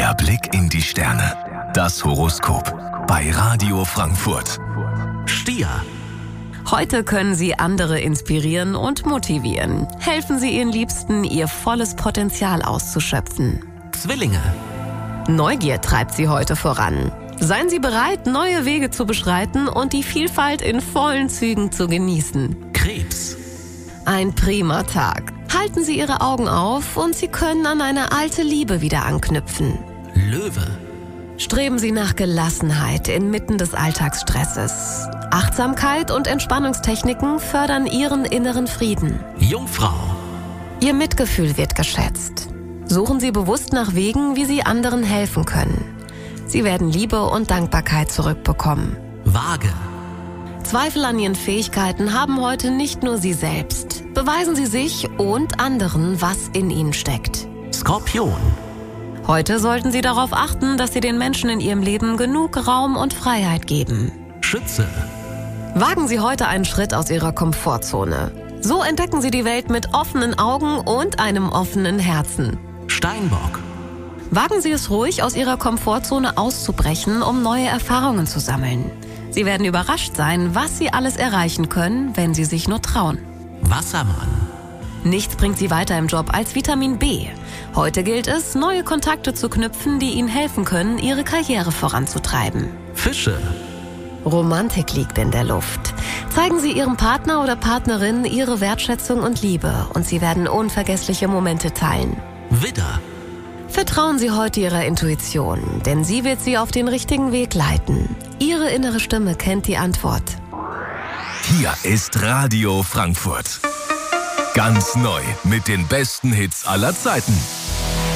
Der Blick in die Sterne. Das Horoskop bei Radio Frankfurt. Stier. Heute können Sie andere inspirieren und motivieren. Helfen Sie Ihren Liebsten, ihr volles Potenzial auszuschöpfen. Zwillinge. Neugier treibt Sie heute voran. Seien Sie bereit, neue Wege zu beschreiten und die Vielfalt in vollen Zügen zu genießen. Krebs. Ein prima Tag. Halten Sie Ihre Augen auf und Sie können an eine alte Liebe wieder anknüpfen. Löwe. Streben Sie nach Gelassenheit inmitten des Alltagsstresses. Achtsamkeit und Entspannungstechniken fördern Ihren inneren Frieden. Jungfrau. Ihr Mitgefühl wird geschätzt. Suchen Sie bewusst nach Wegen, wie Sie anderen helfen können. Sie werden Liebe und Dankbarkeit zurückbekommen. Waage. Zweifel an Ihren Fähigkeiten haben heute nicht nur Sie selbst. Beweisen Sie sich und anderen, was in Ihnen steckt. Skorpion. Heute sollten Sie darauf achten, dass Sie den Menschen in Ihrem Leben genug Raum und Freiheit geben. Schütze. Wagen Sie heute einen Schritt aus Ihrer Komfortzone. So entdecken Sie die Welt mit offenen Augen und einem offenen Herzen. Steinbock. Wagen Sie es ruhig, aus Ihrer Komfortzone auszubrechen, um neue Erfahrungen zu sammeln. Sie werden überrascht sein, was Sie alles erreichen können, wenn Sie sich nur trauen. Wassermann. Nichts bringt Sie weiter im Job als Vitamin B. Heute gilt es, neue Kontakte zu knüpfen, die Ihnen helfen können, Ihre Karriere voranzutreiben. Fische. Romantik liegt in der Luft. Zeigen Sie Ihrem Partner oder Partnerin Ihre Wertschätzung und Liebe und Sie werden unvergessliche Momente teilen. Widder. Vertrauen Sie heute Ihrer Intuition, denn sie wird Sie auf den richtigen Weg leiten. Ihre innere Stimme kennt die Antwort. Hier ist Radio Frankfurt. Ganz neu mit den besten Hits aller Zeiten.